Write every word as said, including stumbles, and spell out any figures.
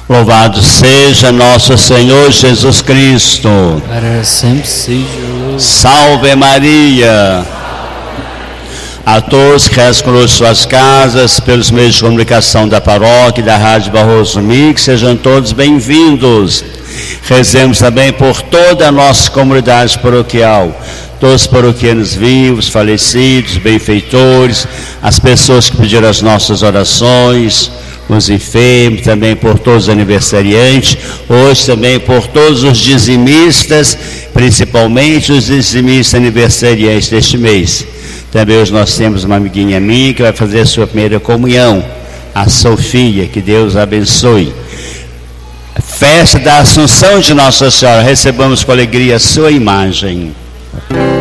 Louvado seja nosso Senhor Jesus Cristo. Para sempre seja louvado. Salve Maria. A todos que rezam conosco suas casas, pelos meios de comunicação da paróquia e da Rádio Barroso Mix, sejam todos bem-vindos. Rezemos também por toda a nossa comunidade paroquial, todos os paroquianos vivos, falecidos, benfeitores, as pessoas que pediram as nossas orações, os enfermos, também por todos os aniversariantes, hoje também por todos os dizimistas, principalmente os dizimistas aniversariantes deste mês. Também hoje nós temos uma amiguinha minha que vai fazer a sua primeira comunhão, a Sofia, que Deus abençoe. Festa da Assunção de Nossa Senhora, recebamos com alegria a sua imagem.